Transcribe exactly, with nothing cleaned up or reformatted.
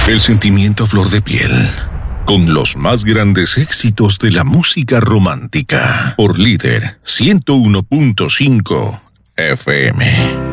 El sentimiento a flor de piel, con los más grandes éxitos de la música romántica, por Líder ciento uno punto cinco F M.